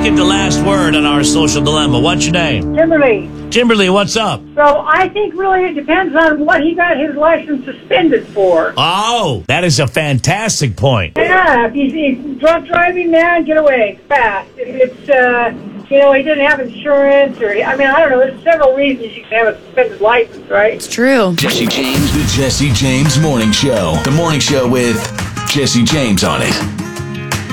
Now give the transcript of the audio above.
get the last word on our social dilemma. What's your name? Kimberly. Kimberly, what's up? So I think really it depends on what he got his license suspended for. Oh, that is a fantastic point. Yeah, if he's drunk driving, man, get away fast. If it's, he didn't have insurance, or, I don't know, there's several reasons you can have a suspended license, right? It's true. Jesse James. The Jesse James Morning Show. The Morning Show with Jesse James on it.